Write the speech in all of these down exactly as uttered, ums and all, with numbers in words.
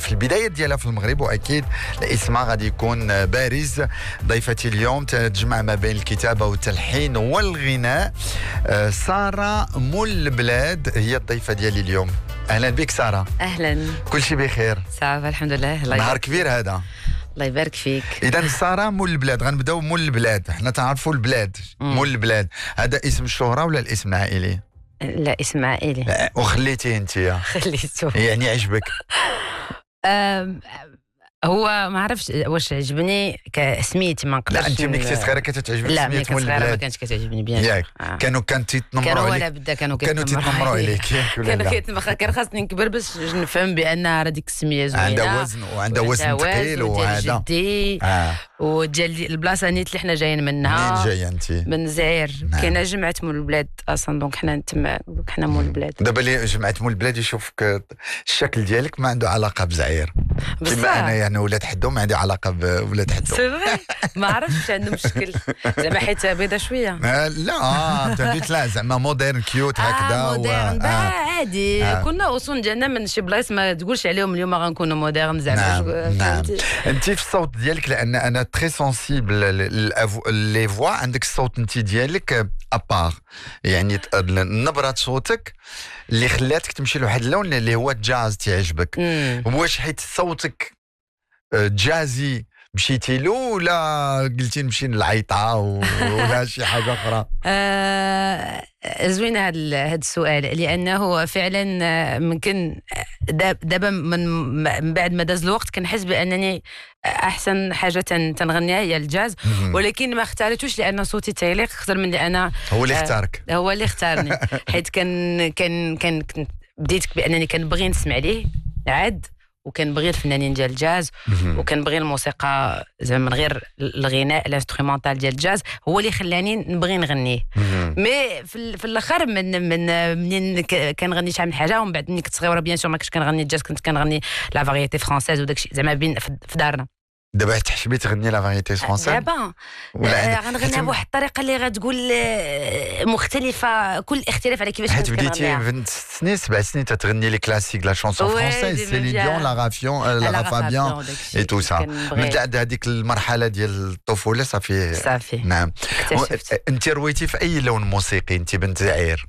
في البدايه ديالها في المغرب، واكيد اسمها غادي يكون بارز. ضيفتي اليوم تجمع ما بين الكتابه والتلحين والغناء، ساره مول البلاد هي الضيفه ديالي اليوم. اهلا بك ساره. اهلا. كل شيء بخير؟ صافي الحمد لله. الله نهار كبير هذا. الله يبارك فيك. اذا ساره مول البلاد، غنبداو مول البلاد. حنا تعرفوا البلاد مم. مول البلاد هذا اسم الشهره ولا الاسم العائلي؟ لا اسم عائلي. وخليتيه انت؟ خليته. يعني عجبك؟ هو ما عرفتش واش عجبني كسميت، ما نقدرش. لا انت ملي كنتي صغيره كتعجبك لا سميت مول البلاد؟ لا ما كانتش كتعجبني بيان. ياك آه. كانوا كانوا تيتنمروا عليك؟ كانوا ولا بدا كانوا كانوا تيتنمروا عليك كانوا كيتنمروا. كان خاصني نكبر باش نفهم بان راه ديك السميه زوينه، عندها وزن وعندها وزن ثقيل وهذا جدي آه. وديال البلاصه نيت اللي حنا جايين منها. منين جايه انت؟ من زعير. نعم. كاينه جمعه مول البلاد اصلا، دونك حنا تما حنا مول البلاد. دابا اللي جمعه مول البلاد يشوفك الشكل ديالك ما عنده علاقه بزعير، كما انا يعني ولاد حدو ما عندي علاقه بولاد حدو. سي فري ما عرفتش عندهم مشكل زعما حيت بيضه شويه. آه لا تبيت لا زعما مودرن كيوت هكذا. آه مودرن. و... آه عادي. آه. كنا اصلا ديالنا من شي بلايص ما تقولش عليهم اليوم غنكونوا مودرن زعما. نعم. نعم. انت في الصوت ديالك، لان انا تري سونسيبل لي فوا، عندك الصوت انت ديالك ابار، يعني نبره صوتك اللي خلاتك تمشي لواحد اللون اللي هو الجاز تعجبك. واش حيت صوتك جازي مشيتي له، ولا قلتي نمشي نلعيطه ولا شي حاجه اخرى؟ آه زوين هذا هذا السؤال، لانه فعلا ممكن دابا من بعد ما داز الوقت كنحس بانني احسن حاجه تنغنيها هي الجاز، ولكن ما اختارتوش لان صوتي تيليق اكثر من اللي انا. هو اللي اختارك؟ آه هو اللي اختارني حيت كان كان كان بديت بانني كنبغي نسمع ليه عاد، وكنبغي الفنانين ديال الجاز، وكنبغي الموسيقى زعما من غير الغناء الانسترومونتال ديال الجاز هو اللي خلاني نبغي نغنيه. مي في, في الاخر من من منين كنغني شحال من حاجه، ومن بعد ملي كنت صغيره بيان سور ما كنتش كنغني الجاز، كنت كنغني لا فاريتي فرونسيز وداكشي زعما بين في دارنا. دابا تحشمي تغني لا فاريتي فرونسيز؟ دابا غنغنيها بواحد الطريقه اللي غتقول مختلفه، كل اختلاف على كيفاش كنت كنغنيها. حيت بديتي بنت ست سنين سبع سنين تتغني لي كلاسيك لا شونسون فرونسيز، سيلين ديون، لا غافيون، لا فابيان اي تو سا. من بعد هذيك المرحله ديال الطفوله صافي صافي. نعم. انت رويتي في اي لون موسيقي انت بنت زعير؟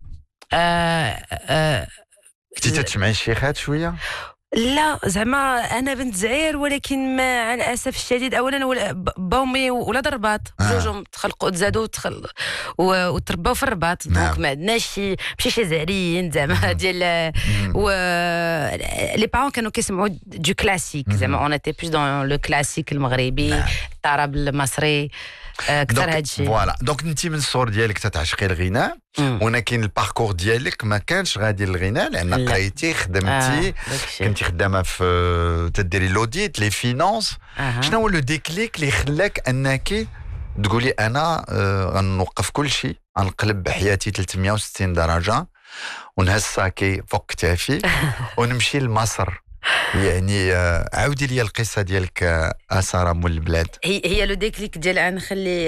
آه آه كنتي تسمعي الشيخات شويه؟ لا زعما انا بنت زعير، ولكن ما على الاسف الشديد اولا باومي ولاد الرباط جوجهم آه. تخلقوا تزادوا تخل... وترباو في الرباط. نعم. دونك ما عندناش شي ماشي شي زعريين زعما ديال و لي بارون كانوا كيسمعوا دو كلاسيك، زعما اون ايتي بلوس دون لو كلاسيك المغربي. نعم. الطرب المصري اكثر هذا الشيء. فوالا دونك انت من الصغر ديالك تتعشقي الغناء، ولكن الباركور ديالك ما كانش غادي للغناء، لان قريتي خدمتي آه. كنتي خدامه في تديري لوديت لي فينانس. آه. شنو هو لو ديكليك اللي خلاك انك تقولي انا آه غنوقف كل شيء، غنقلب بحياتي ثلاثمية وستين درجه ونهز ساكي فوق كتافي ونمشي لمصر؟ يعني عاودي لي القصه ديالك ساره مول البلاد. هي هي لو ديكليك ديال ان نخلي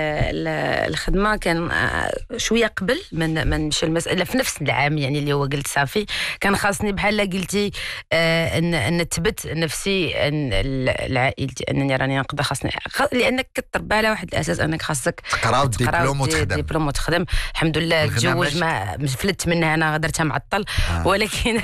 الخدمه كان شويه قبل من من نمشي المساله في نفس العام، يعني اللي هو قلت صافي كان خاصني بحال قلتي ان ان نثبت نفسي ان العائلتي انني راني نقدر، خاصني لانك كتربى على واحد الاساس انك خاصك تقرا دبلوم وتخدم. دبلوم وتخدم. الحمد لله تزوج ما فلت منها، انا درتها معطل. آه. ولكن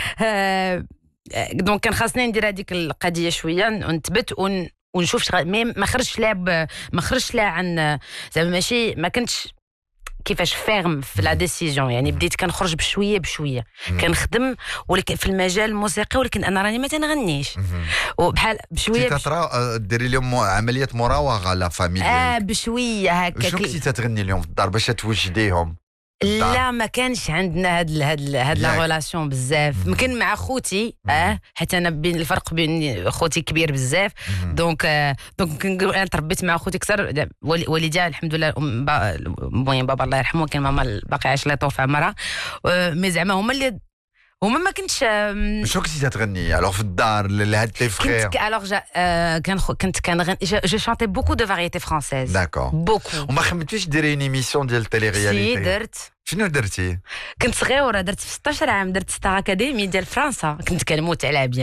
دونك كان خاصني ندير هذيك القضيه شويه ونثبت ون... ونشوف مي ما خرجش لا ما خرجش لا عن زعما ماشي ما كنتش كيفاش فيرم في لا ديسيجن، يعني بديت كنخرج بشويه بشويه كنخدم ولكن في المجال الموسيقي، ولكن انا راني ما تنغنيش وبحال بشويه تترا ديري لهم عمليه مراوغه لا فاميليا. اه بشويه هكا. شنو كنتي تتغني لهم في الدار باش توجديهم؟ لا ما كانش عندنا هاد هاد هاد لا ريلاسيون بزاف. يمكن مع خوتي اه حيت انا بين الفرق بين خوتي كبير بزاف، دونك آه دونك انا تربيت مع خوتي اكثر. والديا الحمد لله المهم بابا الله يرحمه، كان ماما باقي عايش لي طول في عمرها، مي زعما هما اللي هما ما كنتش. شنو كنتي تغني الوغ في الدار لهاد لي فخير؟ كنت الوغ كان كنت كنغني جو شانتي بوكو دو فاريتي فرونسيز. داكور بوكو. وما خممتيش ديري اون ايميسيون ديال التيلي رياليتي؟ سي درت. شنو درتي؟ كنت صغيره، درت في ستطاش عام، درت ستار اكاديمي ديال فرنسا، كنت كنموت على بيان.